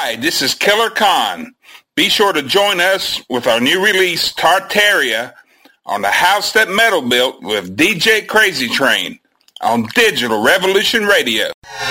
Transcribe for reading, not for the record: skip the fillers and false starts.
Hi, this is Killer Khan. Be sure to join us with our new release, Tartaria, on the House That Metal Built with DJ Crazy Train on Digital Revolution Radio.